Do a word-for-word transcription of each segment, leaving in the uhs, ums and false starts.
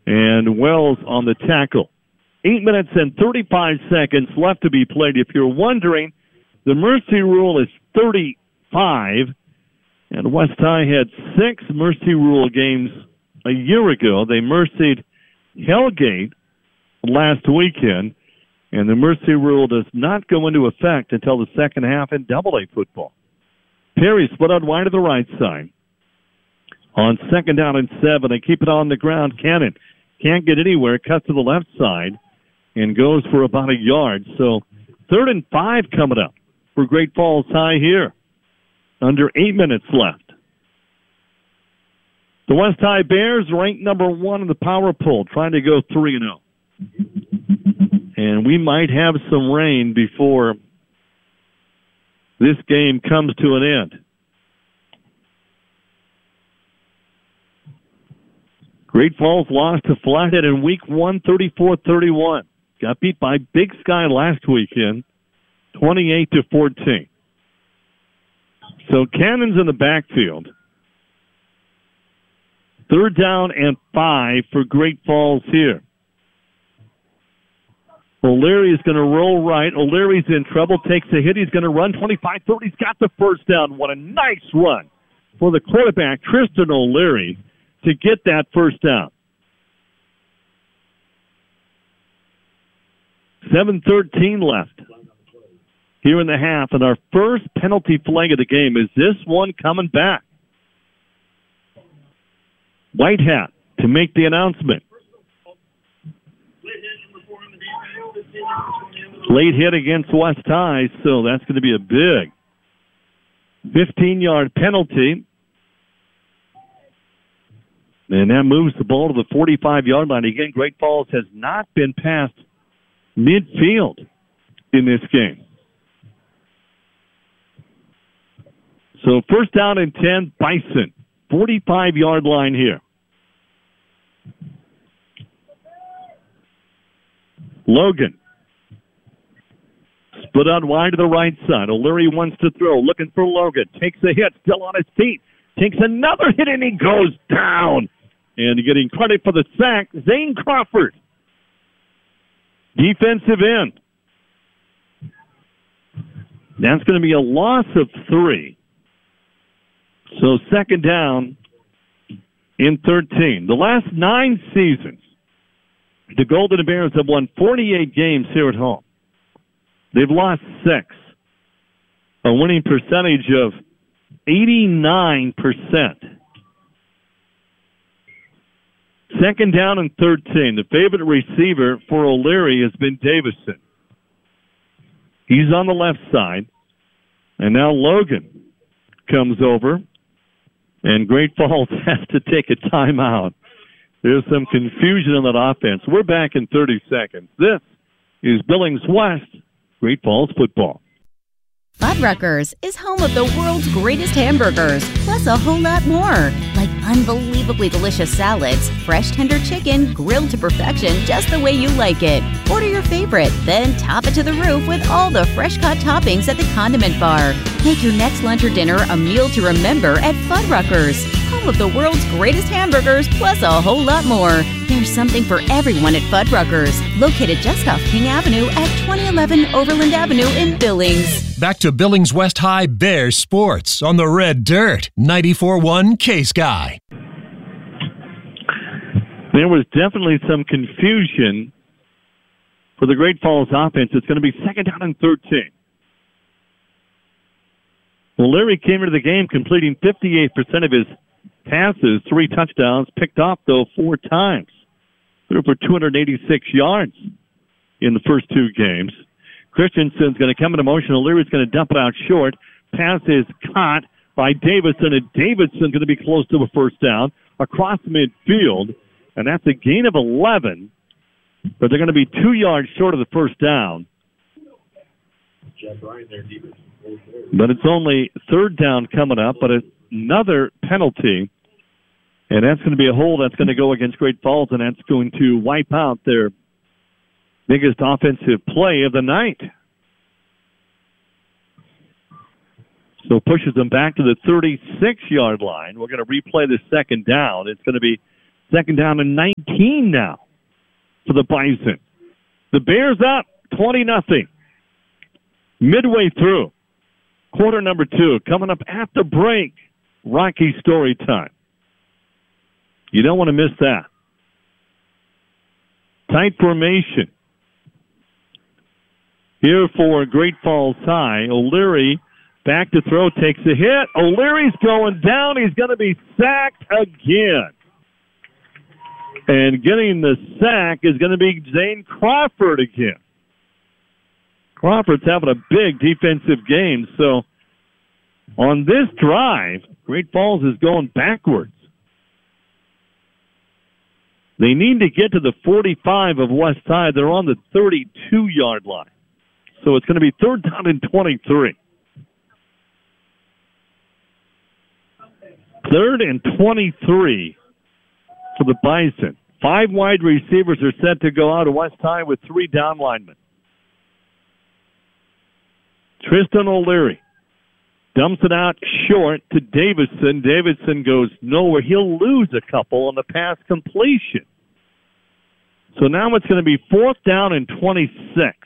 And Wells on the tackle. Eight minutes and thirty-five seconds left to be played. If you're wondering, the mercy rule is thirty-five, and West High had six mercy rule games a year ago. They mercied Hellgate last weekend, and the mercy rule does not go into effect until the second half in double A football. Perry split out wide to the right side. On second down and seven, they keep it on the ground. Cannon can't get anywhere, cuts to the left side, and goes for about a yard. So third and five coming up for Great Falls High here. Under eight minutes left. The West High Bears ranked number one in the power poll, trying to go three and oh. And we might have some rain before this game comes to an end. Great Falls lost to Flathead in week one, thirty-four thirty-one. Got beat by Big Sky last weekend, twenty-eight to fourteen. So Cannon's in the backfield. Third down and five for Great Falls here. O'Leary's going to roll right. O'Leary's in trouble, takes a hit. He's going to run twenty-five thirty. He's got the first down. What a nice run for the quarterback, Tristan O'Leary, to get that first down. seven thirteen left here in the half, and our first penalty flag of the game. Is this one coming back? White Hat to make the announcement. Late hit against West High, so that's going to be a big fifteen-yard penalty. And that moves the ball to the forty-five-yard line. Again, Great Falls has not been past midfield in this game. So first down and ten, Bison. forty-five-yard line here. Logan. Split out wide to the right side. O'Leary wants to throw. Looking for Logan. Takes a hit. Still on his feet. Takes another hit, and he goes down. And getting credit for the sack, Zane Crawford. Defensive end. That's going to be a loss of three. So second down in thirteen. The last nine seasons, the Golden Bears have won forty-eight games here at home. They've lost six. A winning percentage of eighty-nine percent. Second down and thirteen. The favorite receiver for O'Leary has been Davison. He's on the left side. And now Logan comes over. And Great Falls has to take a timeout. There's some confusion in that offense. We're back in thirty seconds. This is Billings West, Great Falls football. Fuddruckers is home of the world's greatest hamburgers, plus a whole lot more, like unbelievably delicious salads, fresh tender chicken grilled to perfection just the way you like it. Order your favorite, then top it to the roof with all the fresh-cut toppings at the condiment bar. Make your next lunch or dinner a meal to remember at Fuddruckers, home of the world's greatest hamburgers, plus a whole lot more. There's something for everyone at Fuddruckers, located just off King Avenue at twenty eleven Overland Avenue in Billings. Back to Billings West High Bears sports on the Red Dirt, ninety-four point one K-Sky. There was definitely some confusion for the Great Falls offense. It's going to be second down and thirteen. Well, Larry came into the game completing fifty-eight percent of his passes, three touchdowns, picked off, though, four times. Threw for two hundred eighty-six yards in the first two games. Christensen's going to come into motion. O'Leary's going to dump it out short. Pass is caught by Davidson, and Davidson's going to be close to a first down across midfield, and that's a gain of eleven, but they're going to be two yards short of the first down. But it's only third down coming up, but another penalty, and that's going to be a hold that's going to go against Great Falls, and that's going to wipe out their biggest offensive play of the night. So pushes them back to the thirty-six-yard line. We're going to replay the second down. It's going to be Second down and nineteen now for the Bison. The Bears up twenty nothing. Midway through quarter number two. Coming up at the break. Rocky story time. You don't want to miss that. Tight formation. Here for Great Falls High. O'Leary back to throw, takes a hit. O'Leary's going down. He's going to be sacked again. And getting the sack is going to be Zane Crawford again. Crawford's having a big defensive game. So on this drive, Great Falls is going backwards. They need to get to the forty-five of West High. They're on the thirty-two-yard line. So it's going to be third down and twenty-three. Third and twenty-three for the Bison. Five wide receivers are set to go out of West High with three down linemen. Tristan O'Leary dumps it out short to Davidson. Davidson goes nowhere. He'll lose a couple on the pass completion. So now it's going to be fourth down and twenty-six.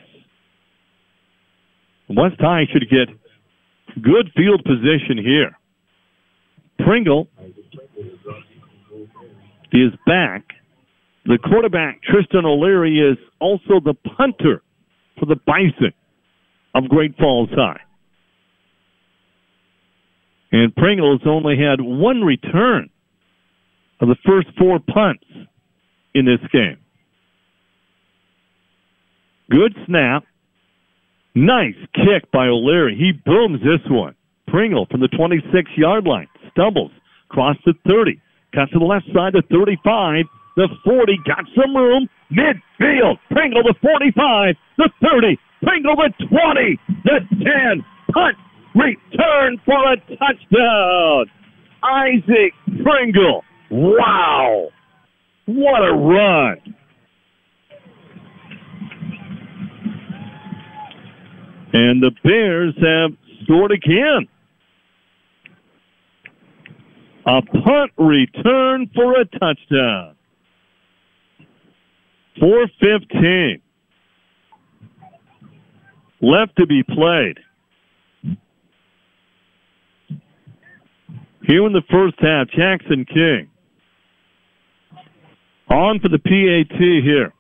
West High should get good field position here. Pringle is back. The quarterback, Tristan O'Leary, is also the punter for the Bison of Great Falls High. And Pringle has only had one return of the first four punts in this game. Good snap. Nice kick by O'Leary. He booms this one. Pringle from the twenty-six-yard line. Stumbles. Across the thirty. Cuts to the left side, the thirty-five. The forty. Got some room. Midfield. Pringle the forty-five. The thirty. Pringle the twenty. The ten. Punt. Return for a touchdown. Isaac Pringle. Wow. What a run. And the Bears have scored again. A punt return for a touchdown. four fifteen left to be played. Here in the first half, Jackson King on for the P A T here.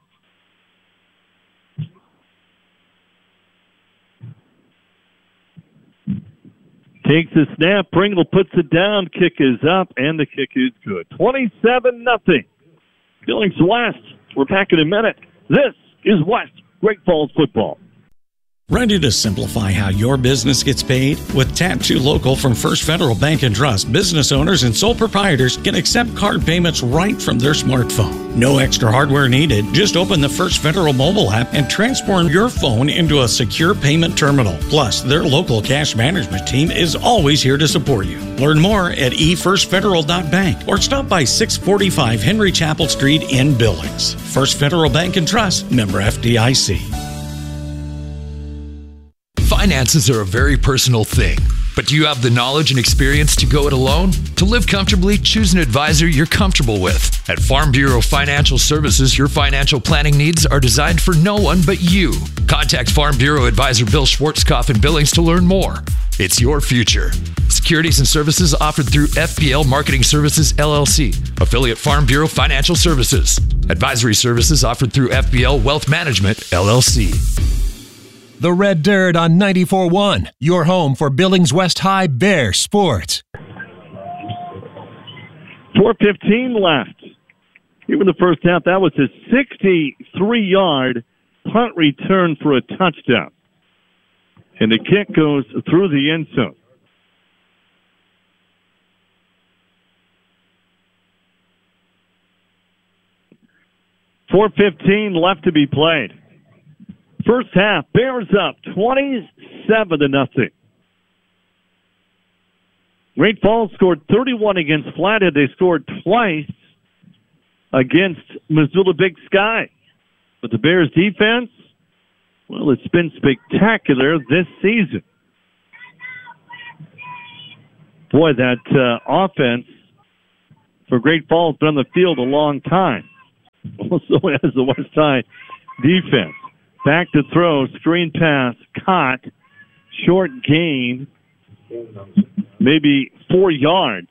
Takes the snap. Pringle puts it down. Kick is up, and the kick is good. twenty-seven nothing. Billings West. We're back in a minute. This is West Great Falls football. Ready to simplify how your business gets paid? With Tap two Local from First Federal Bank and Trust, business owners and sole proprietors can accept card payments right from their smartphone. No extra hardware needed. Just open the First Federal mobile app and transform your phone into a secure payment terminal. Plus, their local cash management team is always here to support you. Learn more at e first federal dot bank or stop by six forty-five Henry Chapel Street in Billings. First Federal Bank and Trust, member F D I C. Finances are a very personal thing, but do you have the knowledge and experience to go it alone? To live comfortably, choose an advisor you're comfortable with. At Farm Bureau Financial Services, your financial planning needs are designed for no one but you. Contact Farm Bureau Advisor Bill Schwartzkopf in Billings to learn more. It's your future. Securities and services offered through F B L Marketing Services, L L C, affiliate Farm Bureau Financial Services. Advisory services offered through F B L Wealth Management, L L C. The Red Dirt on ninety-four point one, your home for Billings West High Bear sports. four fifteen left. Here in the first half, that was a sixty-three-yard punt return for a touchdown. And the kick goes through the end zone. four fifteen left to be played. First half, Bears up twenty-seven to nothing. Great Falls scored thirty-one against Flathead. They scored twice against Missoula Big Sky. But the Bears defense, well, it's been spectacular this season. Boy, that uh, offense for Great Falls, been on the field a long time. Also has the West High defense. Back to throw, screen pass, caught, short gain, maybe four yards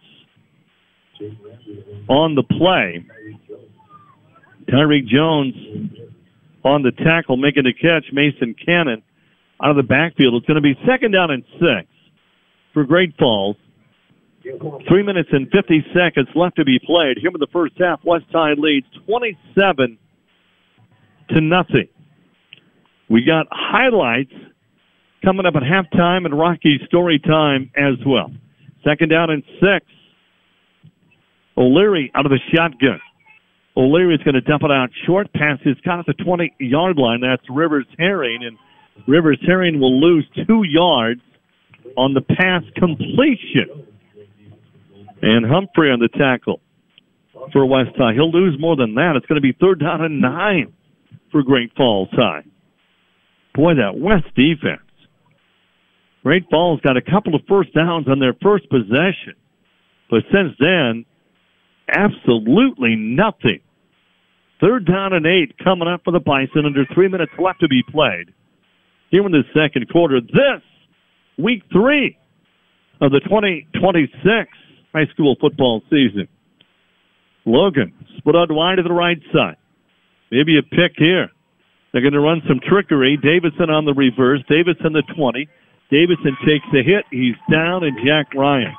on the play. Tyreek Jones on the tackle, making a catch. Mason Cannon out of the backfield. It's going to be second down and six for Great Falls. Three minutes and fifty seconds left to be played. Here in the first half, West High leads twenty-seven to nothing. We got highlights coming up at halftime and Rocky story time as well. Second down and six. O'Leary out of the shotgun. O'Leary is going to dump it out short. Pass is caught at the twenty-yard line. That's Rivers Herring, and Rivers Herring will lose two yards on the pass completion. And Humphrey on the tackle for West High. He'll lose more than that. It's going to be third down and nine for Great Falls High. Boy, that West defense. Great Falls got a couple of first downs on their first possession. But since then, absolutely nothing. Third down and eight coming up for the Bison. Under three minutes left to be played. Here in the second quarter, this week three of the twenty twenty-six high school football season. Logan split out wide to the right side. Maybe a pick here. They're going to run some trickery. Davison on the reverse. Davison the twenty. Davison takes a hit. He's down, and Jack Ryan.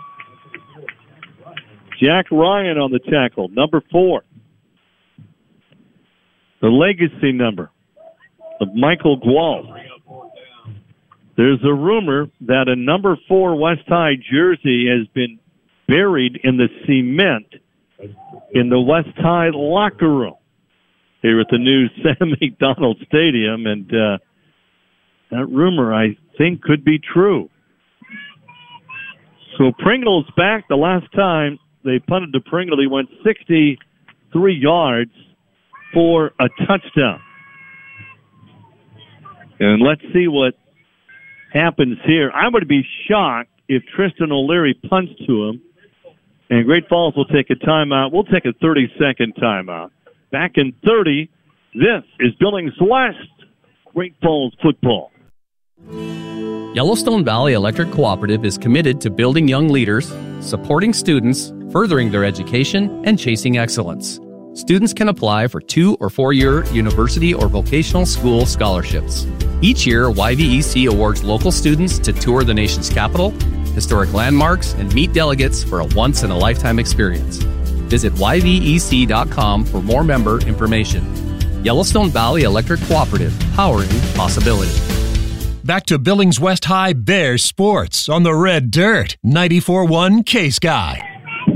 Jack Ryan on the tackle, number four. The legacy number of Michael Gual. There's a rumor that a number four West High jersey has been buried in the cement in the West High locker room here at the new Sam McDonald Stadium, and uh, that rumor, I think, could be true. So Pringle's back. The last time they punted to Pringle, he went sixty-three yards for a touchdown. And let's see what happens here. I would be shocked if Tristan O'Leary punts to him, and Great Falls will take a timeout. We'll take a thirty-second timeout. Back in thirty, this is Billings West Great Falls football. Yellowstone Valley Electric Cooperative is committed to building young leaders, supporting students, furthering their education, and chasing excellence. Students can apply for two- or four-year university or vocational school scholarships. Each year, Y V E C awards local students to tour the nation's capital, historic landmarks, and meet delegates for a once-in-a-lifetime experience. Visit Y V E C dot com for more member information. Yellowstone Valley Electric Cooperative, powering possibility. Back to Billings West High Bears sports on the Red Dirt, ninety-four one K-Sky.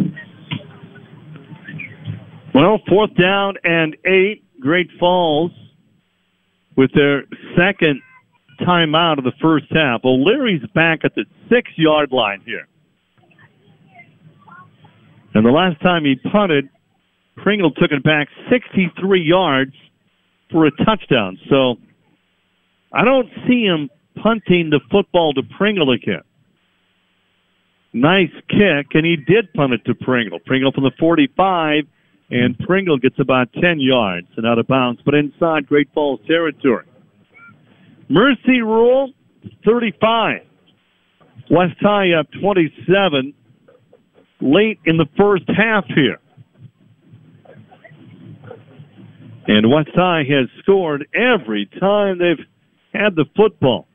Well, fourth down and eight. Great Falls with their second timeout of the first half. O'Leary's back at the six-yard line here. And the last time he punted, Pringle took it back sixty-three yards for a touchdown. So I don't see him punting the football to Pringle again. Nice kick, and he did punt it to Pringle. Pringle from the forty-five, and Pringle gets about ten yards and out of bounds, but inside Great Falls territory. Mercy Rule, thirty-five. West High up twenty-seven late in the first half here. And West High has scored every time they've had the football.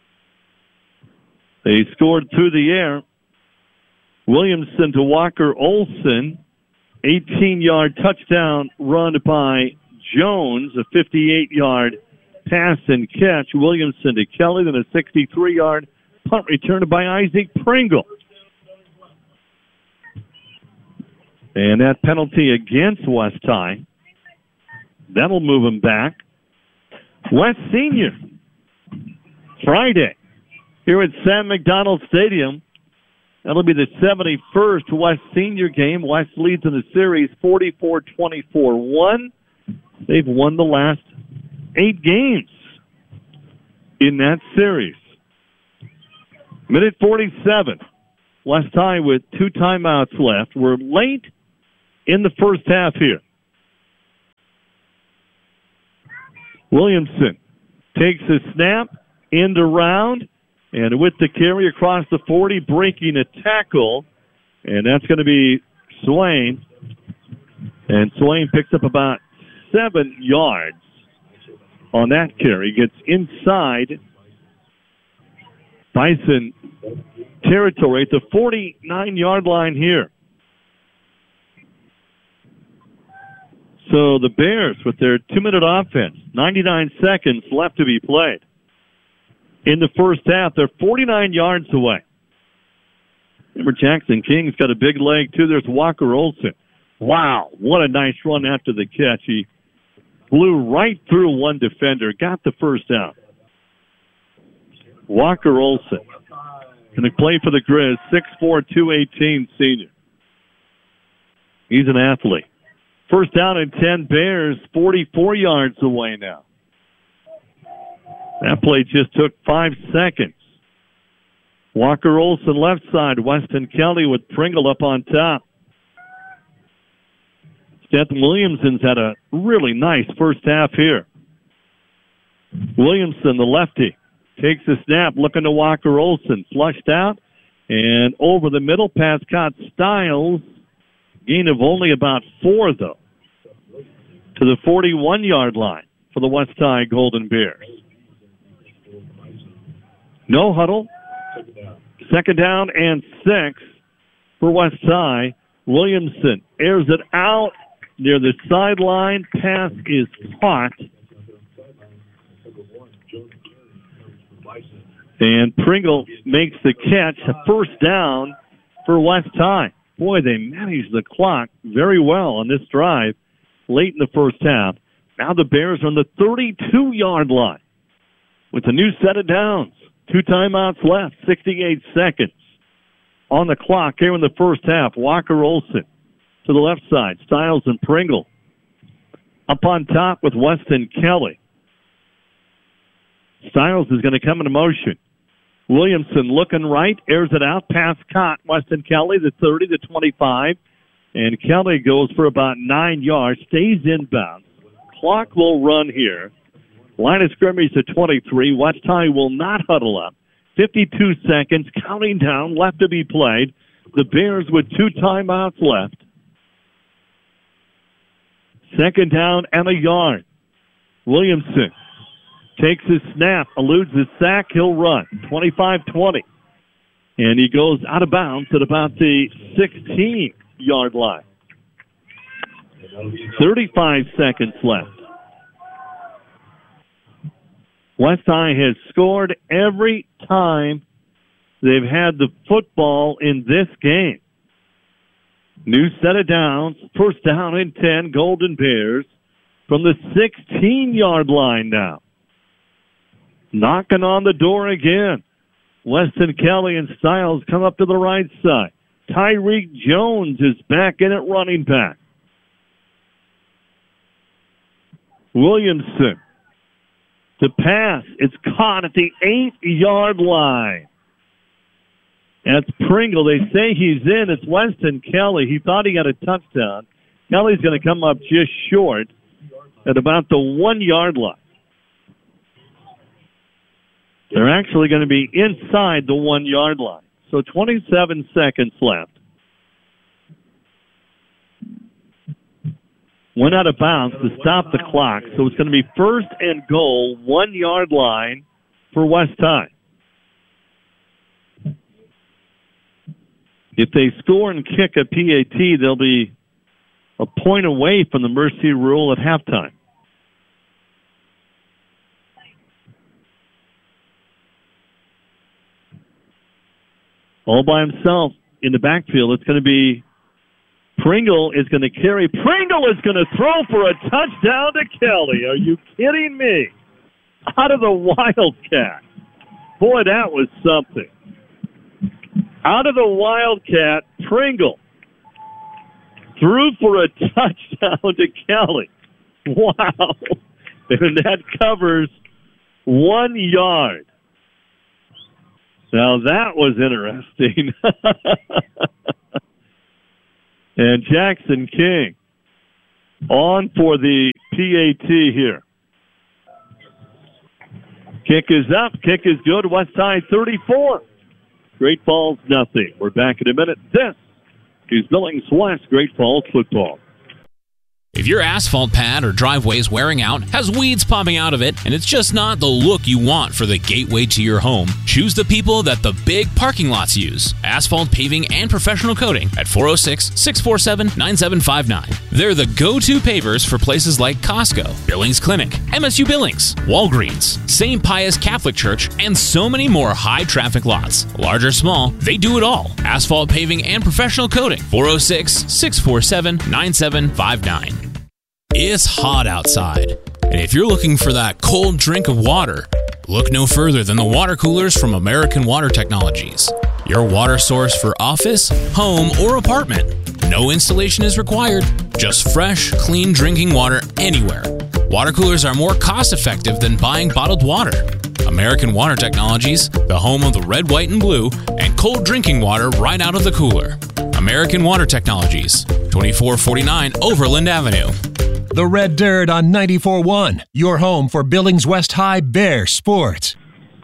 They scored through the air. Williamson to Walker Olson. eighteen-yard touchdown run by Jones. A fifty-eight-yard pass and catch. Williamson to Kelly. Then a sixty-three-yard punt return by Isaac Pringle. And that penalty against West High, that'll move him back. West Senior, Friday, here at Sam McDonald Stadium. That'll be the seventy-first West Senior game. West leads in the series forty-four twenty-four one. They've won the last eight games in that series. Minute forty-seven. West High with two timeouts left. We're late in the first half here. Williamson takes a snap, end around, and with the carry across the forty, breaking a tackle, and that's going to be Swain. And Swain picks up about seven yards on that carry. Gets inside Bison territory at the forty-nine-yard line here. So the Bears, with their two-minute offense, ninety-nine seconds left to be played. In the first half, they're forty-nine yards away. Remember, Jackson King's got a big leg, too. There's Walker Olson. Wow, what a nice run after the catch. He blew right through one defender, got the first down. Walker Olson going to play for the Grizz, six four, two eighteen senior. He's an athlete. First down and ten, Bears, forty-four yards away now. That play just took five seconds. Walker Olson left side, Weston Kelly with Pringle up on top. Seth Williamson's had a really nice first half here. Williamson, the lefty, takes a snap, looking to Walker Olson. Flushed out, and over the middle, pass caught Styles. Gain of only about four, though, to the forty-one-yard line for the West High Golden Bears. No huddle. Second down and six for West High. Williamson airs it out near the sideline. Pass is caught. And Pringle makes the catch. A first down for West High. Boy, they managed the clock very well on this drive late in the first half. Now the Bears are on the thirty-two-yard line with a new set of downs. Two timeouts left, sixty-eight seconds on the clock here in the first half. Walker Olson to the left side. Styles and Pringle up on top with Weston Kelly. Styles is going to come into motion. Williamson looking right, airs it out, pass caught. Weston Kelly, the thirty, the twenty-five. And Kelly goes for about nine yards, stays inbound. Clock will run here. Line of scrimmage to twenty-three. West High will not huddle up. fifty-two seconds, counting down, left to be played. The Bears with two timeouts left. Second down and a yard. Williamson takes his snap, eludes the sack, he'll run. twenty-five twenty. And he goes out of bounds at about the sixteen-yard line. thirty-five seconds left. West High has scored every time they've had the football in this game. New set of downs. First down and ten, Golden Bears from the sixteen-yard line now. Knocking on the door again. Weston Kelly and Styles come up to the right side. Tyreek Jones is back in at running back. Williamson. The pass, it's caught at the eight-yard line. That's Pringle. They say he's in. It's Weston Kelly. He thought he got a touchdown. Kelly's going to come up just short at about the one-yard line. They're actually going to be inside the one-yard line. So twenty-seven seconds left. Went out of bounds to stop the clock. So it's going to be first and goal, one-yard line for West High. If they score and kick a P A T, they'll be a point away from the mercy rule at halftime. All by himself in the backfield, it's going to be Pringle is going to carry. Pringle is going to throw for a touchdown to Kelly. Are you kidding me? Out of the Wildcat. Boy, that was something. Out of the Wildcat, Pringle threw for a touchdown to Kelly. Wow. And that covers one yard. Now, that was interesting. And Jackson King on for the P A T here. Kick is up. Kick is good. West High thirty-four. Great Falls nothing. We're back in a minute. This is Billings West Great Falls football. If your asphalt pad or driveway is wearing out, has weeds popping out of it, and it's just not the look you want for the gateway to your home, choose the people that the big parking lots use. Asphalt paving and professional coating at four oh six, six four seven, nine seven five nine. They're the go-to pavers for places like Costco, Billings Clinic, M S U Billings, Walgreens, Saint Pius Catholic Church, and so many more high-traffic lots. Large or small, they do it all. Asphalt paving and professional coating. four oh six, six four seven, nine seven five nine. It's hot outside, and if you're looking for that cold drink of water, look no further than the water coolers from American Water Technologies. Your water source for office, home, or apartment. No installation is required, just fresh, clean drinking water anywhere. Water coolers are more cost-effective than buying bottled water. American Water Technologies, the home of the red, white, and blue, and cold drinking water right out of the cooler. American Water Technologies, twenty-four forty-nine Overland Avenue. The Red Dirt on ninety-four point one, your home for Billings West High Bear sports.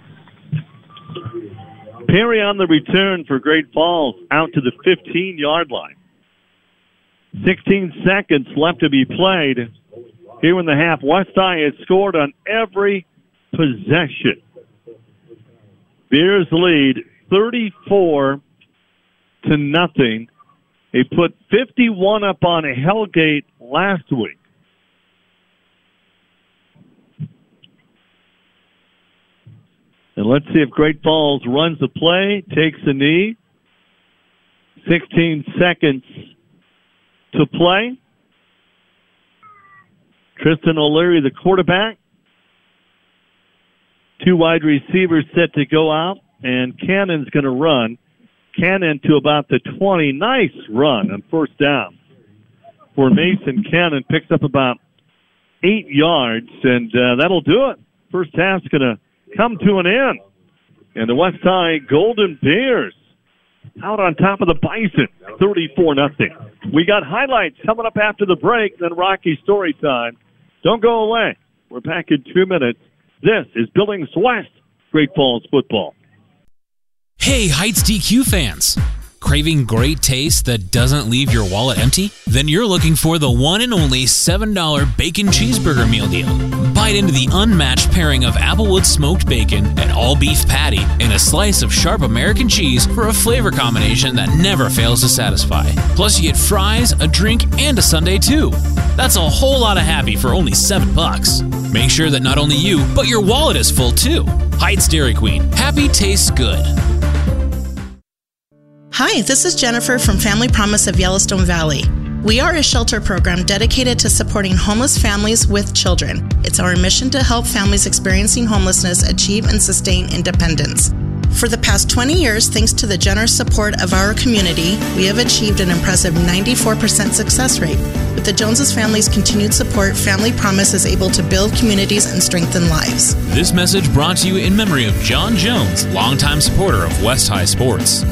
Perry on the return for Great Falls out to the fifteen-yard line. sixteen seconds left to be played. Here in the half, West High has scored on every possession. Bears lead thirty-four to nothing. They put fifty-one up on Hellgate last week. And let's see if Great Falls runs the play, takes a knee. sixteen seconds to play. Tristan O'Leary, the quarterback. Two wide receivers set to go out, and Cannon's going to run. Cannon to about the twenty. Nice run on first down for Mason Cannon. Picks up about eight yards, and uh, that'll do it. First half's going to come to an end. And the West High Golden Bears out on top of the Bison, thirty-four nothing. We got highlights coming up after the break, then Rocky story time. Don't go away. We're back in two minutes. This is Billings West Great Falls football. Hey, Heights D Q fans! Craving great taste that doesn't leave your wallet empty? Then you're looking for the one and only seven dollar bacon cheeseburger meal deal. Bite into the unmatched pairing of Applewood smoked bacon, an all-beef patty, and a slice of sharp American cheese for a flavor combination that never fails to satisfy. Plus, you get fries, a drink, and a sundae too. That's a whole lot of happy for only seven bucks. Make sure that not only you, but your wallet is full too. Heights Dairy Queen. Happy tastes good. Hi, this is Jennifer from Family Promise of Yellowstone Valley. We are a shelter program dedicated to supporting homeless families with children. It's our mission to help families experiencing homelessness achieve and sustain independence. For the past twenty years, thanks to the generous support of our community, we have achieved an impressive ninety-four percent success rate. With the Joneses family's continued support, Family Promise is able to build communities and strengthen lives. This message brought to you in memory of John Jones, longtime supporter of West High Sports.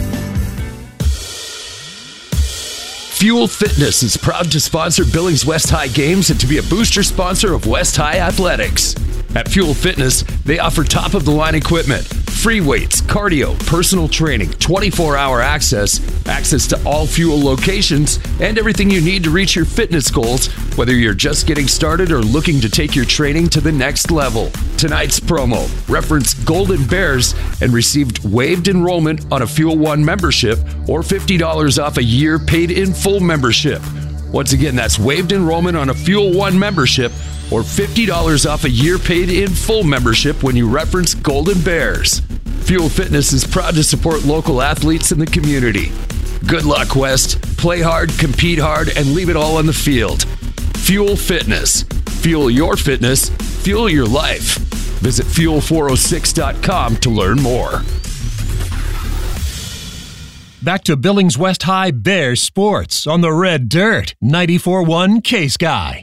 Fuel Fitness is proud to sponsor Billings West High games and to be a booster sponsor of West High Athletics. At Fuel Fitness, they offer top-of-the-line equipment, free weights, cardio, personal training, twenty-four hour access, access to all Fuel locations, and everything you need to reach your fitness goals, whether you're just getting started or looking to take your training to the next level. Tonight's promo, reference Golden Bears and received waived enrollment on a Fuel One membership or fifty dollars off a year paid in full membership. Once again, that's waived enrollment on a Fuel One membership or fifty dollars off a year paid in full membership when you reference Golden Bears. Fuel Fitness is proud to support local athletes in the community. Good luck, West. Play hard, compete hard, and leave it all on the field. Fuel Fitness. Fuel your fitness. Fuel your life. Visit fuel four oh six dot com to learn more. Back to Billings West High Bears sports on the Red Dirt, ninety-four point one K-Sky.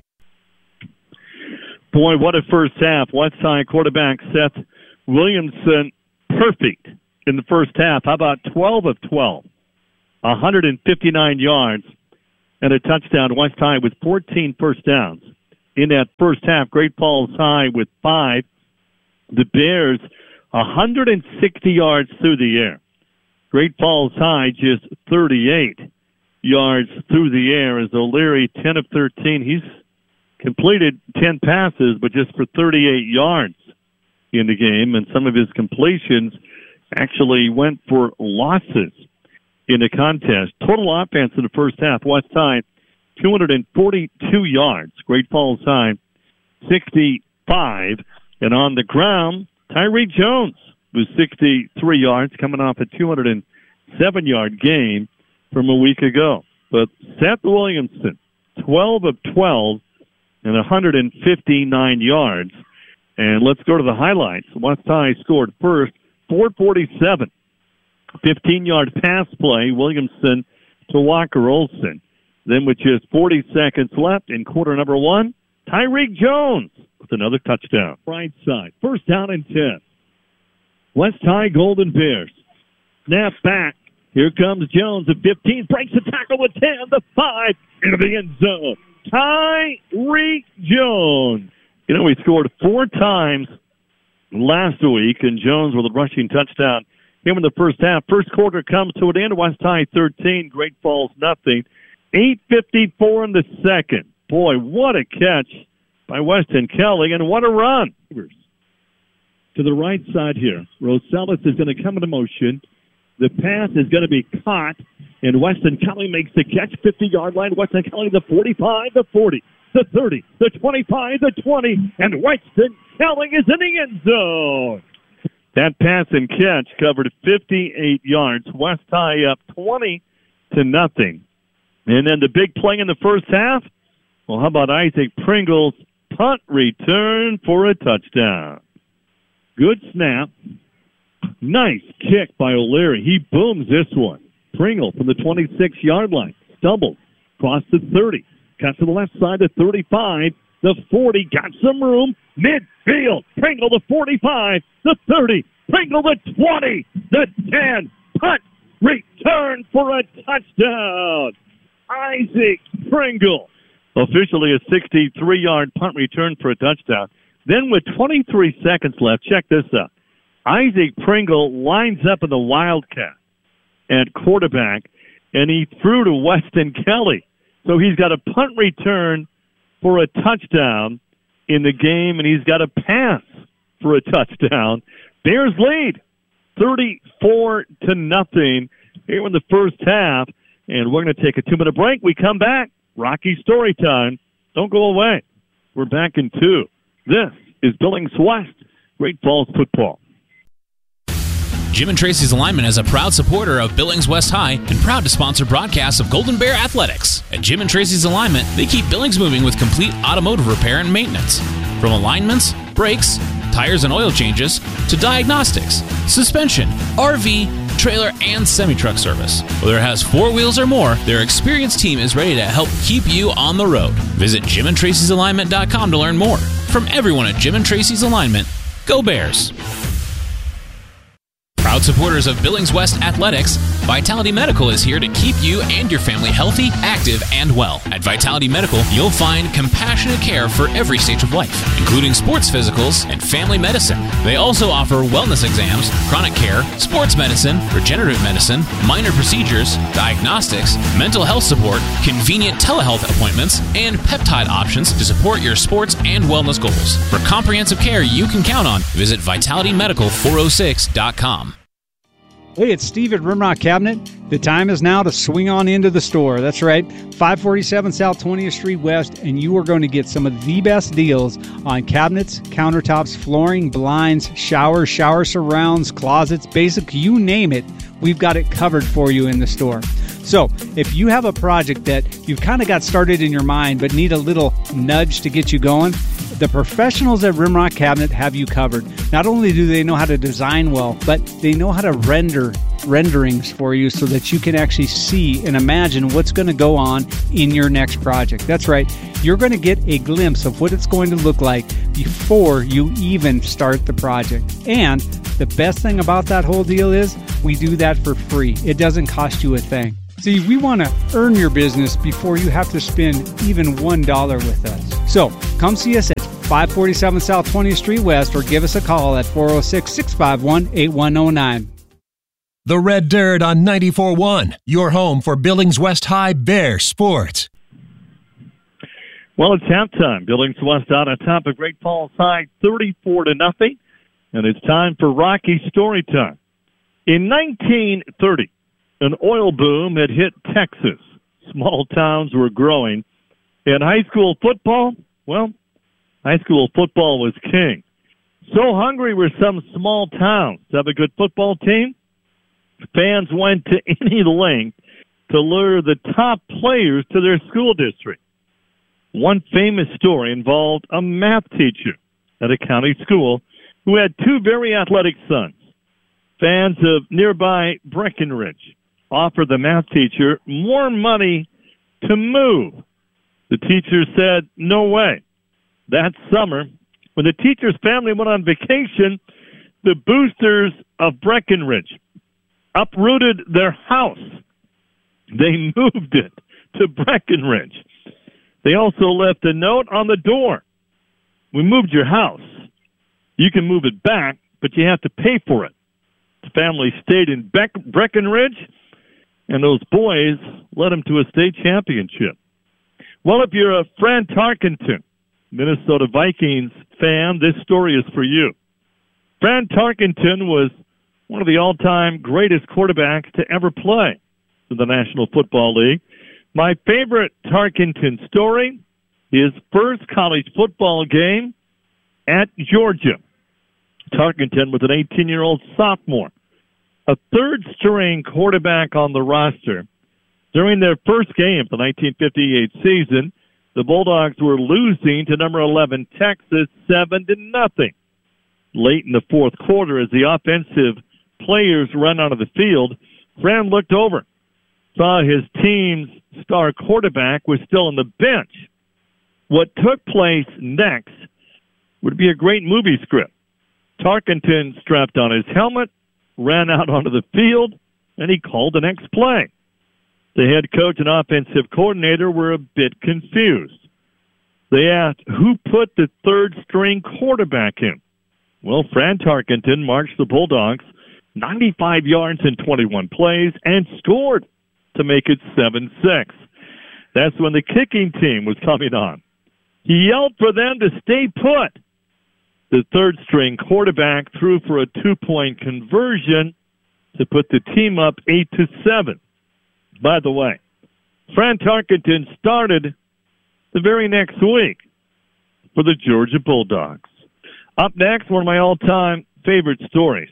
Boy, what a first half. West High quarterback Seth Williamson, perfect in the first half. How about twelve of twelve? one hundred fifty-nine yards. and a touchdown. West High with fourteen first downs. In that first half, Great Falls High with five. The Bears, one hundred sixty yards through the air. Great Falls High just thirty-eight yards through the air as O'Leary, ten of thirteen. He's completed ten passes, but just for thirty-eight yards in the game, and some of his completions actually went for losses in the contest. Total offense in the first half, West High, two hundred forty-two yards. Great Falls High, sixty-five. And on the ground, Tyreek Jones was sixty-three yards, coming off a two hundred seven-yard game from a week ago. But Seth Williamson, twelve of twelve, and one hundred fifty-nine yards. And let's go to the highlights. West High scored first, four forty-seven. fifteen-yard pass play, Williamson to Walker Olson. Then with just forty seconds left in quarter number one, Tyreek Jones with another touchdown. Right side, first down and ten. West High Golden Bears. Snap back. Here comes Jones at fifteen. Breaks the tackle with ten. The five into the end zone. Tyreek Jones. You know, he scored four times last week, and Jones with a rushing touchdown. Him in the first half. First quarter comes to an end. West High thirteen. Great Falls nothing. eight fifty-four in the second. Boy, what a catch by Weston Kelly, and what a run. To the right side here. Rosales is going to come into motion. The pass is going to be caught, and Weston Kelly makes the catch. fifty-yard line. Weston Kelly, the forty-five, the forty, the thirty, the twenty-five, the twenty, and Weston Kelly is in the end zone. That pass and catch covered fifty-eight yards. West High up twenty to nothing. And then the big play in the first half? Well, how about Isaac Pringle's punt return for a touchdown? Good snap. Nice kick by O'Leary. He booms this one. Pringle from the twenty-six-yard line. Stumbles. Across the thirty. Cut to the left side, the thirty-five. The forty. Got some room. Midfield. Pringle the forty-five. The thirty. Pringle the twenty. The ten. Punt return for a touchdown. Isaac Pringle. Officially a sixty-three-yard punt return for a touchdown. Then with twenty-three seconds left, check this out. Isaac Pringle lines up in the Wildcat at quarterback, and he threw to Weston Kelly. So he's got a punt return for a touchdown in the game, and he's got a pass for a touchdown. Bears lead thirty-four to nothing here in the first half, and we're going to take a two-minute break. We come back. Rocky story time. Don't go away. We're back in two. This is Billings West, Great Falls football. Jim and Tracy's Alignment is a proud supporter of Billings West High and proud to sponsor broadcasts of Golden Bear Athletics. At Jim and Tracy's Alignment, they keep Billings moving with complete automotive repair and maintenance. From alignments, brakes, tires and oil changes, to diagnostics, suspension, R V, trailer, and semi-truck service. Whether it has four wheels or more, their experienced team is ready to help keep you on the road. Visit jim and tracys alignment dot com to learn more. From everyone at Jim and Tracy's Alignment, go Bears! Proud supporters of Billings West Athletics, Vitality Medical is here to keep you and your family healthy, active, and well. At Vitality Medical, you'll find compassionate care for every stage of life, including sports physicals and family medicine. They also offer wellness exams, chronic care, sports medicine, regenerative medicine, minor procedures, diagnostics, mental health support, convenient telehealth appointments, and peptide options to support your sports and wellness goals. For comprehensive care you can count on, visit vitality medical four oh six dot com. Hey, it's Steve at Rimrock Cabinet. The time is now to swing on into the store. That's right, five forty-seven South twentieth Street West, and you are going to get some of the best deals on cabinets, countertops, flooring, blinds, showers, shower surrounds, closets, basic, you name it. We've got it covered for you in the store. So if you have a project that you've kind of got started in your mind but need a little nudge to get you going, the professionals at Rimrock Cabinet have you covered. Not only do they know how to design well, but they know how to render renderings for you so that you can actually see and imagine what's going to go on in your next project. That's right. You're going to get a glimpse of what it's going to look like before you even start the project. And the best thing about that whole deal is we do that for free. It doesn't cost you a thing. See, we want to earn your business before you have to spend even one dollar with us. So come see us at five forty-seven South twentieth Street West or give us a call at four oh six, six five one, eight one oh nine. The Red Dirt on ninety-four point one, your home for Billings West High Bear sports. Well, it's halftime. Billings West out on top of Great Falls High, thirty-four to nothing, and it's time for Rocky story time. In nineteen thirty, an oil boom had hit Texas. Small towns were growing. And high school football, well, high school football was king. So hungry were some small towns to have a good football team, fans went to any length to lure the top players to their school district. One famous story involved a math teacher at a county school who had two very athletic sons. Fans of nearby Breckenridge offered the math teacher more money to move. The teacher said, no way. That summer, when the teacher's family went on vacation, the boosters of Breckenridge uprooted their house. They moved it to Breckenridge. They also left a note on the door. We moved your house. You can move it back, but you have to pay for it. The family stayed in Beck- Breckenridge, and those boys led them to a state championship. Well, if you're a Fran Tarkenton, Minnesota Vikings fan, this story is for you. Fran Tarkenton was one of the all-time greatest quarterbacks to ever play in the National Football League. My favorite Tarkenton story, his first college football game at Georgia. Tarkenton was an eighteen-year-old sophomore, a third-string quarterback on the roster. During their first game of the nineteen fifty-eight season, the Bulldogs were losing to number eleven Texas seven to nothing. Late in the fourth quarter, as the offensive players ran out of the field, Fran looked over, saw his team's star quarterback was still on the bench. What took place next would be a great movie script. Tarkenton strapped on his helmet, ran out onto the field, and he called the next play. The head coach and offensive coordinator were a bit confused. They asked, who put the third-string quarterback in? Well, Fran Tarkenton marched the Bulldogs ninety-five yards in twenty-one plays and scored to make it seven six. That's when the kicking team was coming on. He yelled for them to stay put. The third-string quarterback threw for a two-point conversion to put the team up eight to seven. By the way, Fran Tarkenton started the very next week for the Georgia Bulldogs. Up next, one of my all-time favorite stories.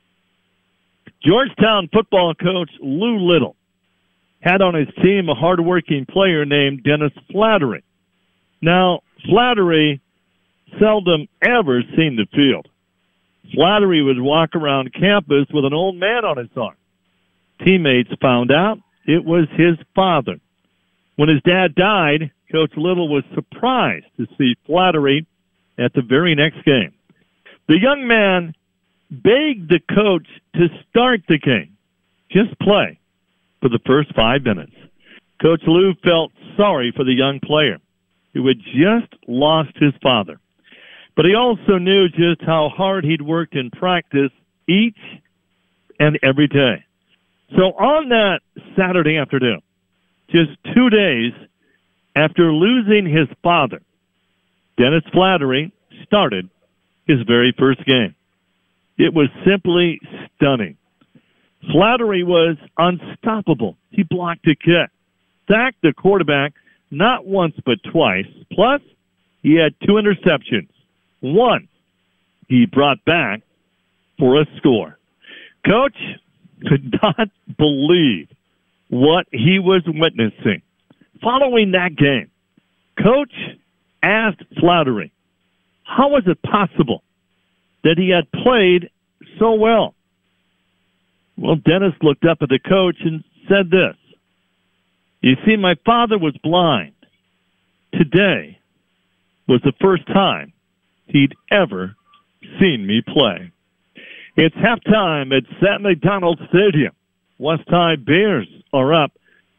Georgetown football coach Lou Little had on his team a hard-working player named Dennis Flattery. Now, Flattery seldom ever seen the field. Flattery would walk around campus with an old man on his arm. Teammates found out it was his father. When his dad died, Coach Little was surprised to see Flattery at the very next game. The young man begged the coach to start the game, just play, for the first five minutes. Coach Lou felt sorry for the young player who had just lost his father. But he also knew just how hard he'd worked in practice each and every day. So on that Saturday afternoon, just two days after losing his father, Dennis Flattery started his very first game. It was simply stunning. Flattery was unstoppable. He blocked a kick, sacked the quarterback not once but twice. Plus, he had two interceptions. One he brought back for a score. Coach could not believe what he was witnessing. Following that game, Coach asked Flattery, how was it possible that he had played so well? Well, Dennis looked up at the coach and said this, you see, my father was blind. Today was the first time he'd ever seen me play. It's halftime at Sam McDonald Stadium. West High Bears are up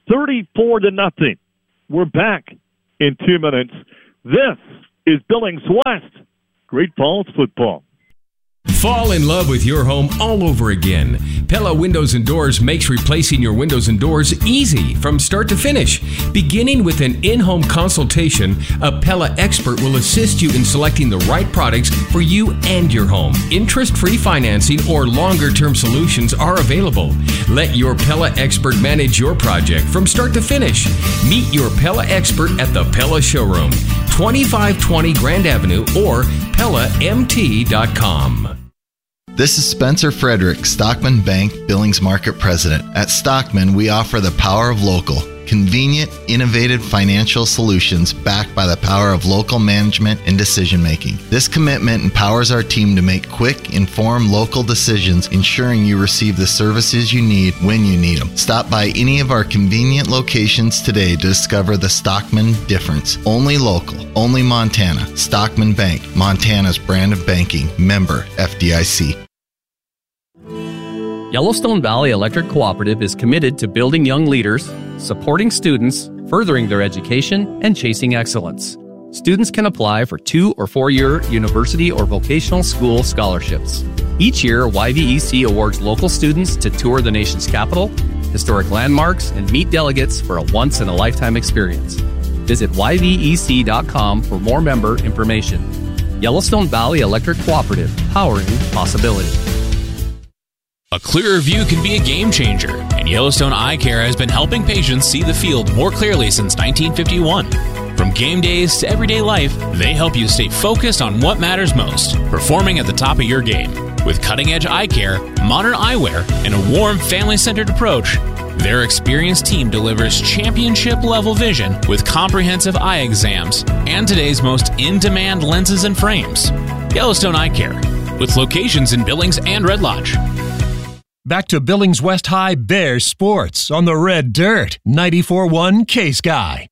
thirty-four to nothing. We're back in two minutes. This is Billings West, Great Falls football. Fall in love with your home all over again. Pella Windows and Doors makes replacing your windows and doors easy from start to finish. Beginning with an in-home consultation, a Pella expert will assist you in selecting the right products for you and your home. Interest-free financing or longer-term solutions are available. Let your Pella expert manage your project from start to finish. Meet your Pella expert at the Pella Showroom, twenty-five twenty Grand Avenue or Pella M T dot com. This is Spencer Frederick, Stockman Bank Billings Market President. At Stockman, we offer the power of local. Convenient, innovative financial solutions backed by the power of local management and decision-making. This commitment empowers our team to make quick, informed local decisions, ensuring you receive the services you need when you need them. Stop by any of our convenient locations today to discover the Stockman difference. Only local, only Montana. Stockman Bank, Montana's brand of banking. Member F D I C. Yellowstone Valley Electric Cooperative is committed to building young leaders, supporting students, furthering their education, and chasing excellence. Students can apply for two or four-year university or vocational school scholarships. Each year, Y V E C awards local students to tour the nation's capital, historic landmarks, and meet delegates for a once-in-a-lifetime experience. Visit Y V E C dot com for more member information. Yellowstone Valley Electric Cooperative, powering possibility. A clearer view can be a game changer, and Yellowstone Eye Care has been helping patients see the field more clearly since nineteen fifty-one. From game days to everyday life, they help you stay focused on what matters most, performing at the top of your game. With cutting-edge eye care, modern eyewear, and a warm, family-centered approach, their experienced team delivers championship-level vision with comprehensive eye exams and today's most in-demand lenses and frames. Yellowstone Eye Care, with locations in Billings and Red Lodge. Back to Billings West High Bears sports on the Red Dirt, ninety-four one K-Sky.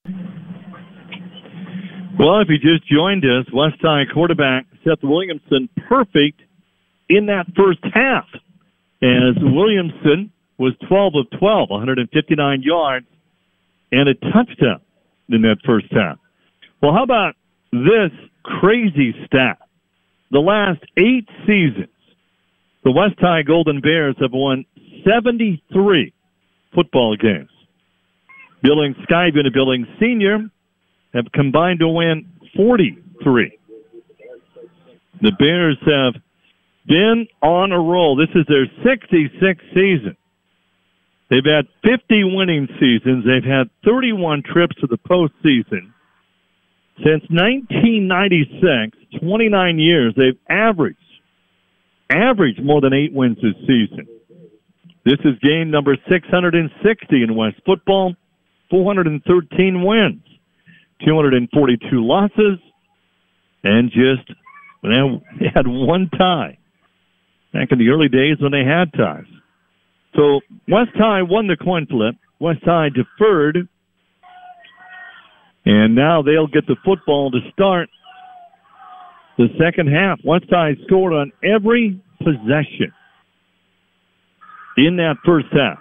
Well, if you just joined us, West High quarterback Seth Williamson perfect in that first half, as Williamson was twelve of twelve, one hundred fifty-nine yards, and a touchdown in that first half. Well, how about this crazy stat? The last eight seasons, the West High Golden Bears have won seventy-three football games. Billings Skyview and Billings Senior have combined to win forty-three. The Bears have been on a roll. This is their sixty-sixth season. They've had fifty winning seasons. They've had thirty-one trips to the postseason. Since nineteen ninety-six, twenty-nine years, they've averaged averaged more than eight wins this season. This is game number six hundred sixty in West football, four hundred thirteen wins, two hundred forty-two losses, and just they had one tie back in the early days when they had ties. So West High won the coin flip. West High deferred, and now they'll get the football to start the second half. West High scored on every possession in that first half.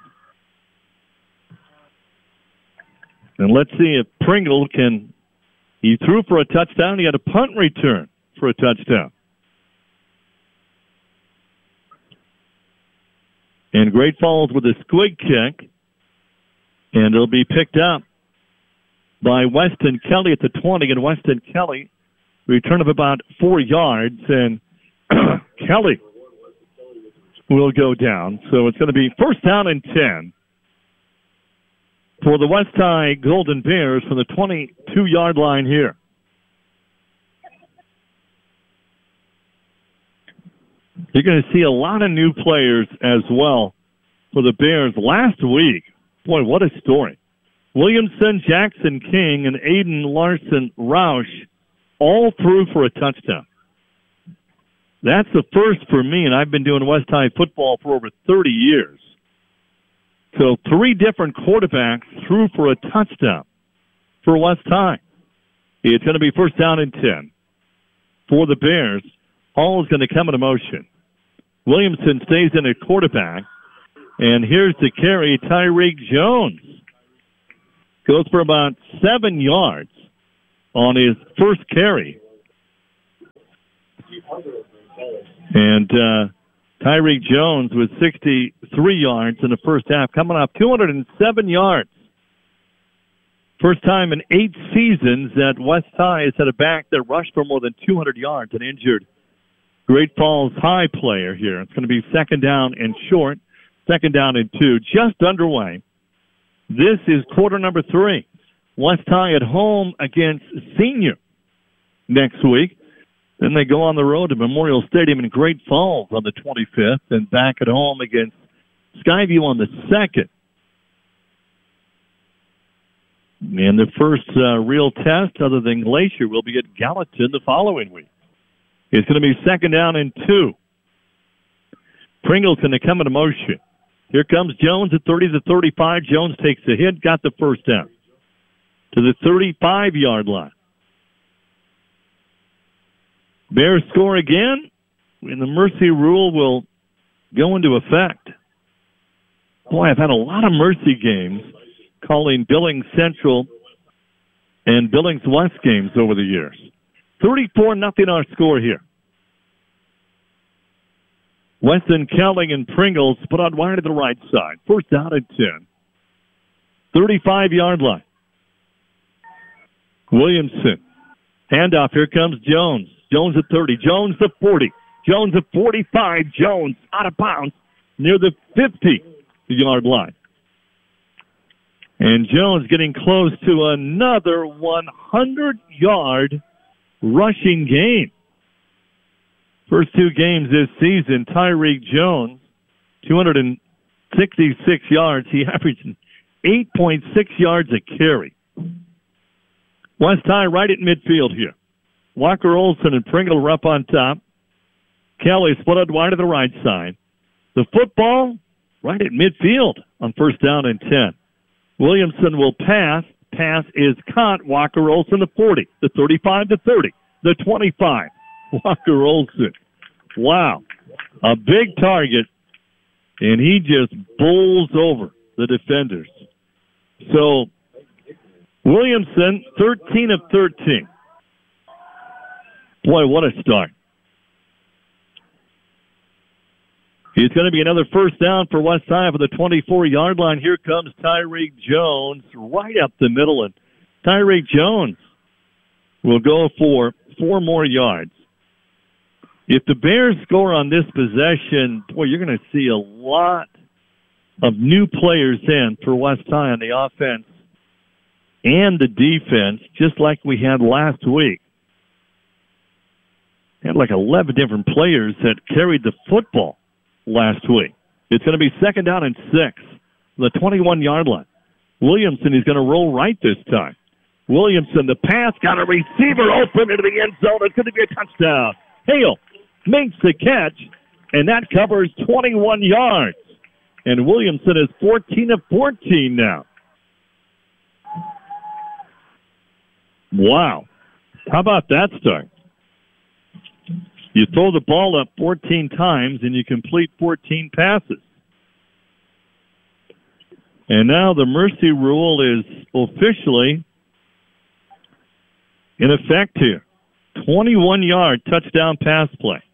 And let's see if Pringle can, he threw for a touchdown. He had a punt return for a touchdown. And Great Falls with a squig kick. And it'll be picked up by Weston Kelly at the twenty. And Weston Kelly, return of about four yards. And Kelly will go down. So it's going to be first down and ten for the West High Golden Bears from the twenty-two-yard line here. You're going to see a lot of new players as well for the Bears. Last week, boy, what a story. Williamson, Jackson King, and Aiden Larson Roush all threw for a touchdown. That's the first for me, and I've been doing West High football for over thirty years. So three different quarterbacks threw for a touchdown for West High. It's going to be first down and ten for the Bears. Hall is going to come into motion. Williamson stays in at quarterback. And here's the carry, Tyreek Jones. Goes for about seven yards on his first carry. And uh, Tyreek Jones with sixty-three yards in the first half, coming off two hundred seven yards. First time in eight seasons that West High has had a back that rushed for more than two hundred yards, an injured Great Falls High player here. It's going to be second down and short, second down and two, just underway. This is quarter number three. West High at home against Senior next week. Then they go on the road to Memorial Stadium in Great Falls on the twenty-fifth and back at home against Skyview on the second. And the first uh, real test other than Glacier will be at Gallatin the following week. It's going to be second down and two. Pringle's going to come into motion. Here comes Jones at thirty to thirty-five. Jones takes a hit, got the first down to the thirty-five-yard line. Bears score again, and the mercy rule will go into effect. Boy, I've had a lot of mercy games calling Billings Central and Billings West games over the years. thirty-four nothing our score here. Weston, Kelling, and Pringles put on wide to the right side. First down and ten. thirty-five-yard line. Williamson. Handoff. Here comes Jones. Jones at thirty. Jones at forty. Jones at forty-five. Jones out of bounds near the fifty-yard line. And Jones getting close to another hundred-yard rushing game. First two games this season, Tyreek Jones, two hundred sixty-six yards. He averaged eight point six yards a carry. West High right at midfield here. Walker Olson and Pringle are up on top. Kelly split out wide to the right side. The football right at midfield on first down and ten. Williamson will pass. Pass is caught. Walker Olson to forty. The thirty-five to thirty. The twenty-five. Walker Olson. Wow. A big target, and he just bowls over the defenders. So, Williamson, thirteen of thirteen. Boy, what a start. It's going to be another first down for West High for the twenty-four-yard line. Here comes Tyreek Jones right up the middle, and Tyreek Jones will go for four more yards. If the Bears score on this possession, boy, you're going to see a lot of new players in for West High on the offense and the defense, just like we had last week. Had like eleven different players that carried the football last week. It's going to be second down and six, the twenty-one-yard line. Williamson is going to roll right this time. Williamson, the pass, got a receiver open into the end zone. It's going to be a touchdown. Hale makes the catch, and that covers twenty-one yards. And Williamson is fourteen of fourteen now. Wow. How about that start? You throw the ball up fourteen times, and you complete fourteen passes. And now the mercy rule is officially in effect here. twenty-one-yard touchdown pass play.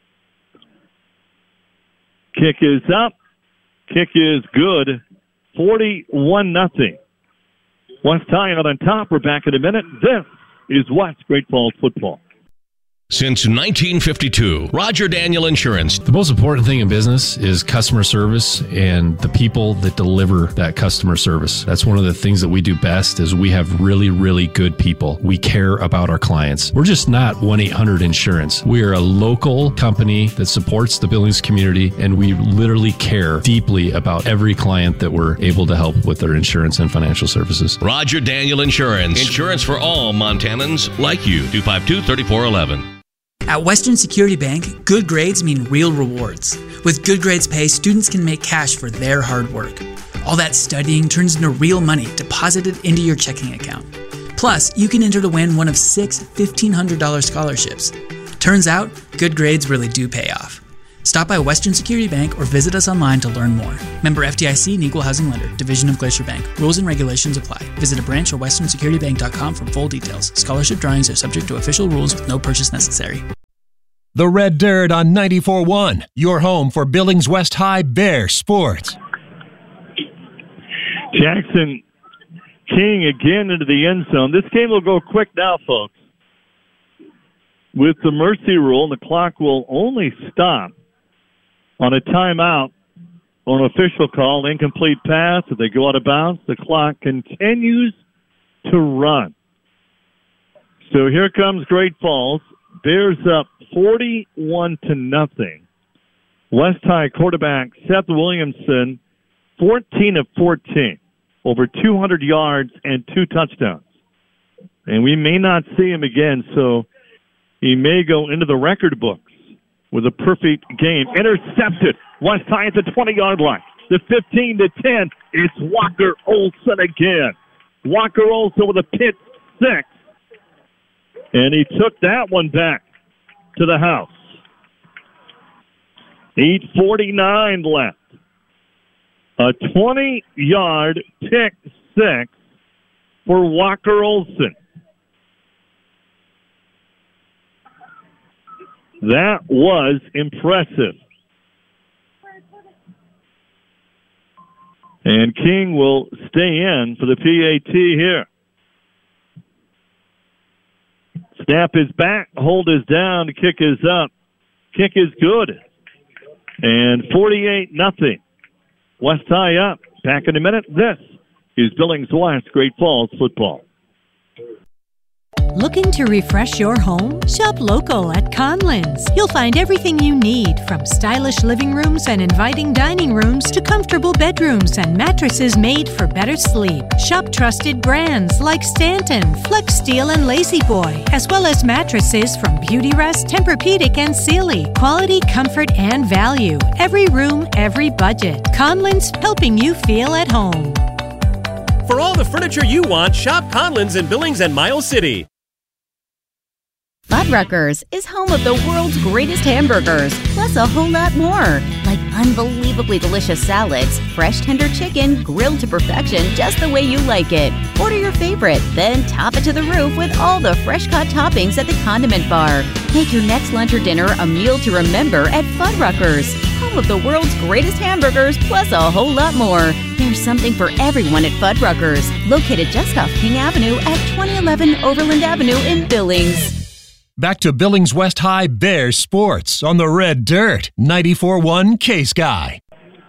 Kick is up. Kick is good. forty-one nothing. West High out on top. We're back in a minute. This is West Great Falls football. Since nineteen fifty-two, Roger Daniel Insurance. The most important thing in business is customer service and the people that deliver that customer service. That's one of the things that we do best is we have really, really good people. We care about our clients. We're just not one eight hundred insurance. We are a local company that supports the Billings community, and we literally care deeply about every client that we're able to help with their insurance and financial services. Roger Daniel Insurance. Insurance for all Montanans like you. two five two, three four one one. At Western Security Bank, good grades mean real rewards. With Good Grades Pay, students can make cash for their hard work. All that studying turns into real money deposited into your checking account. Plus, you can enter to win one of six fifteen hundred dollars scholarships. Turns out, good grades really do pay off. Stop by Western Security Bank or visit us online to learn more. Member F D I C and Equal Housing Lender, Division of Glacier Bank. Rules and regulations apply. Visit a branch or western security bank dot com for full details. Scholarship drawings are subject to official rules with no purchase necessary. The Red Dirt on ninety-four point one, your home for Billings West High Bear sports. Jackson King again into the end zone. This game will go quick now, folks. With the mercy rule, the clock will only stop on a timeout or an official call, incomplete pass. If they go out of bounds, the clock continues to run. So here comes Great Falls. Bears up forty-one to nothing. West High quarterback Seth Williamson, fourteen of fourteen, over two hundred yards and two touchdowns. And we may not see him again, so he may go into the record books with a perfect game. Intercepted. West High at the twenty-yard line. The fifteen to ten. It's Walker Olson again. Walker Olson with a pick six. And he took that one back to the house. eight forty-nine left. A twenty-yard pick six for Walker Olson. That was impressive. And King will stay in for the P A T here. Snap is back, hold is down, kick is up. Kick is good. And forty-eight nothing. West High up. Back in a minute. This is Billings West Great Falls football. Looking to refresh your home? Shop local at Conlins. You'll find everything you need, from stylish living rooms and inviting dining rooms to comfortable bedrooms and mattresses made for better sleep. Shop trusted brands like Stanton, Flex Steel, and Lazy Boy, as well as mattresses from Beautyrest, Tempur-Pedic, and Sealy. Quality, comfort, and value. Every room, every budget. Conlins, helping you feel at home. For all the furniture you want, shop Conlins in Billings and Miles City. Fuddruckers is home of the world's greatest hamburgers, plus a whole lot more, like unbelievably delicious salads, fresh tender chicken grilled to perfection just the way you like it. Order your favorite, then top it to the roof with all the fresh-cut toppings at the condiment bar. Make your next lunch or dinner a meal to remember at Fuddruckers, home of the world's greatest hamburgers, plus a whole lot more. There's something for everyone at Fuddruckers, located just off King Avenue at twenty eleven Overland Avenue in Billings. Back to Billings West High Bear sports on the Red Dirt, ninety-four point one K-Sky.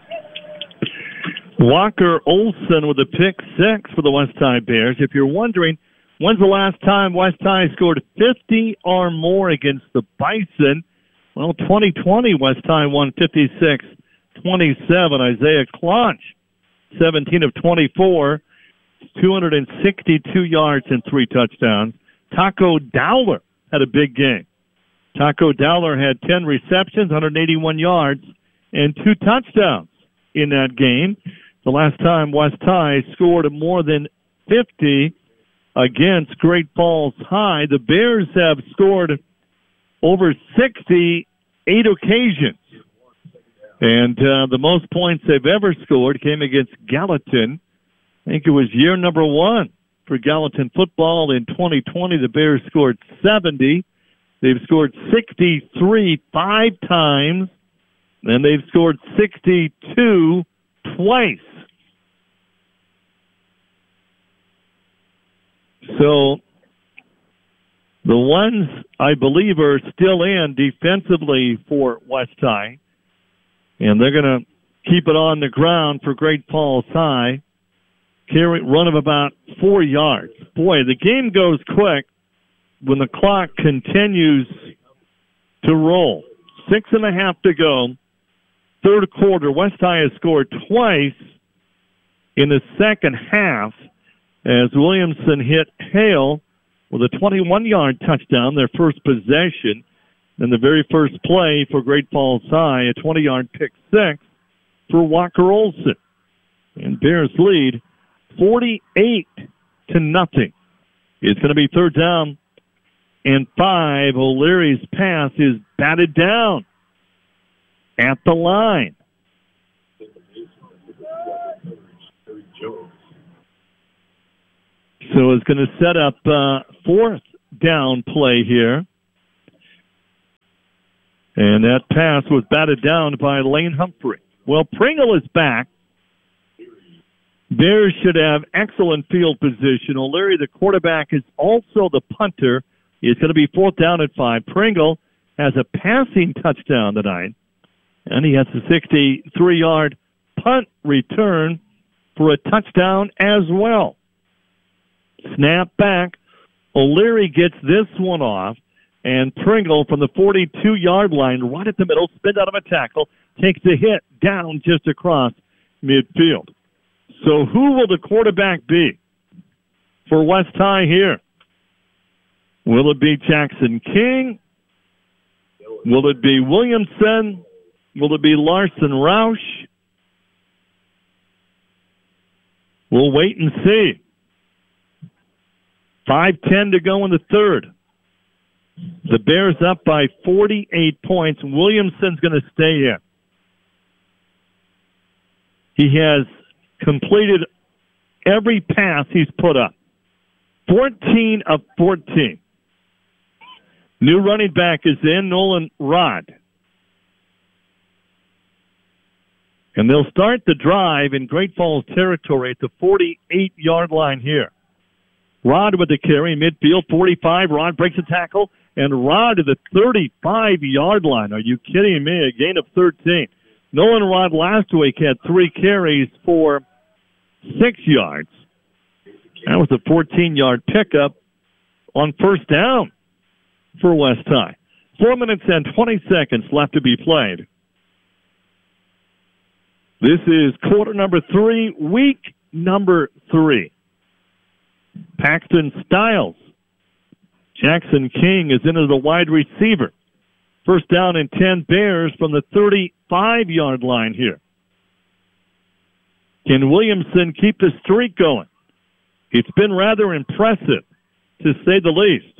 Walker Olson with a pick six for the West High Bears. If you're wondering, when's the last time West High scored fifty or more against the Bison? Well, twenty twenty, West High won fifty-six twenty-seven. Isaiah Klonch, seventeen of twenty-four, two hundred sixty-two yards and three touchdowns. Taco Dowler had a big game. Taco Dowler had ten receptions, one hundred eighty-one yards, and two touchdowns in that game. The last time West High scored more than fifty against Great Falls High, the Bears have scored over sixty, eight occasions. And uh, the most points they've ever scored came against Gallatin. I think it was year number one for Gallatin football. In twenty twenty, the Bears scored seventy. They've scored sixty-three five times, and they've scored sixty-two twice. So the ones I believe are still in defensively for West High, and they're going to keep it on the ground for Great Falls High. Carry run of about four yards. Boy, the game goes quick when the clock continues to roll. Six and a half to go. Third quarter, West High has scored twice in the second half as Williamson hit Hale with a twenty-one-yard touchdown, their first possession. And the very first play for Great Falls High, a twenty-yard pick six for Walker Olson. And Bears lead forty-eight to nothing. It's going to be third down and five. O'Leary's pass is batted down. at the line. So it's going to set up uh, fourth down play here. And that pass was batted down by Lane Humphrey. Well, Pringle is back. Bears should have excellent field position. O'Leary, the quarterback, is also the punter. It's going to be fourth down at five. Pringle has a passing touchdown tonight, and he has a sixty-three-yard punt return for a touchdown as well. Snap back. O'Leary gets this one off, and Pringle from the forty-two-yard line, right at the middle, spins out of a tackle, takes a hit down just across midfield. So who will the quarterback be for West High here? Will it be Jackson King? Will it be Williamson? Will it be Larson Roush? We'll wait and see. five ten to go in the third. The Bears up by forty-eight points. Williamson's going to stay in. He has completed every pass he's put up. fourteen of fourteen. New running back is in, Nolan Rod. And they'll start the drive in Great Falls territory at the forty-eight-yard line here. Rod with the carry, midfield, forty-five. Rod breaks a tackle, and Rod to the thirty-five-yard line. Are you kidding me? A gain of thirteen. Nolan Rod last week had three carries for six yards. That was a fourteen-yard pickup on first down for West High. Four minutes and twenty seconds left to be played. This is quarter number three, week number three. Paxton Stiles. Jackson King is into the wide receiver. First down and ten Bears from the thirty-five-yard line here. Can Williamson keep the streak going? It's been rather impressive, to say the least.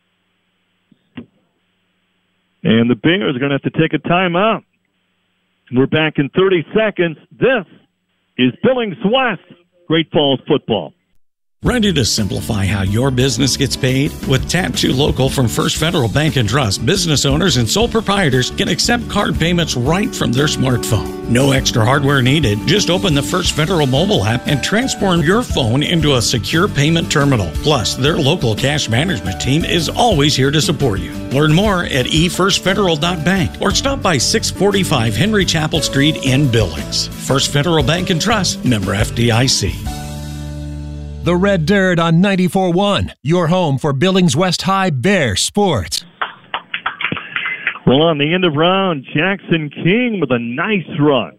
And the Bears are going to have to take a timeout. We're back in thirty seconds. This is Billings West, Great Falls football. Ready to simplify how your business gets paid? With Tattoo Local from First Federal Bank and Trust, business owners and sole proprietors can accept card payments right from their smartphone. No extra hardware needed. Just open the First Federal mobile app and transform your phone into a secure payment terminal. Plus, their local cash management team is always here to support you. Learn more at e first federal dot bank or stop by six forty-five Henry Chapel Street in Billings. First Federal Bank and Trust, member F D I C. The Red Dirt on ninety-four point one, your home for Billings West High Bear sports. Well, on the end of round, Jackson King with a nice run.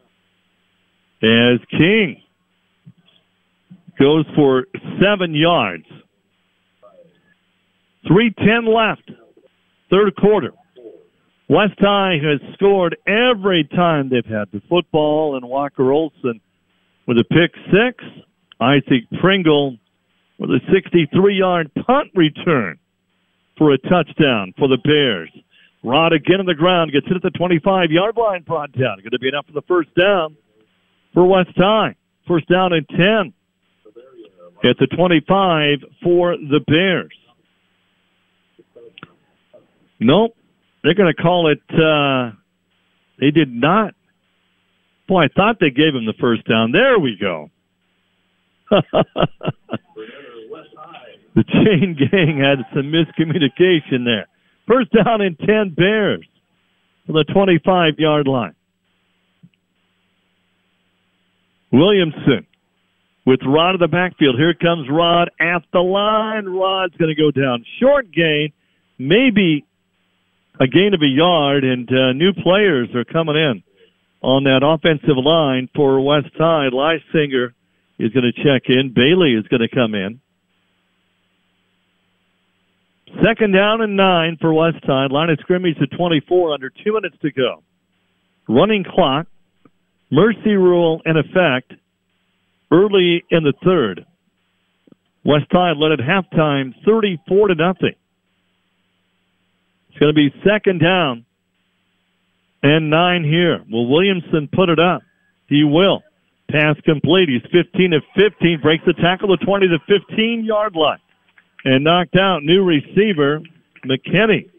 As King goes for seven yards. three ten left, third quarter. West High has scored every time they've had the football, and Walker Olson with a pick six. Isaac Pringle with a sixty-three-yard punt return for a touchdown for the Bears. Rod again on the ground, gets hit at the twenty-five-yard line, brought down. Going to be enough for the first down for West High. First down and ten at the twenty-five for the Bears. Nope, they're going to call it, uh, they did not. Boy, I thought they gave him the first down. There we go. The chain gang had some miscommunication there. First down and ten Bears from the twenty-five-yard line. Williamson with Rod in the backfield. Here comes Rod at the line. Rod's going to go down. Short gain, maybe a gain of a yard, and uh, new players are coming in on that offensive line for West High. Lysinger is going to check in. Bailey is going to come in. Second down and nine for West High. Line of scrimmage at twenty-four, under two minutes to go. Running clock. Mercy rule in effect early in the third. West High led at halftime thirty-four to nothing. It's going to be second down and nine here. Will Williamson put it up? He will. Pass complete. He's fifteen of fifteen. Breaks the tackle to twenty to fifteen-yard line. And knocked out new receiver McKinney.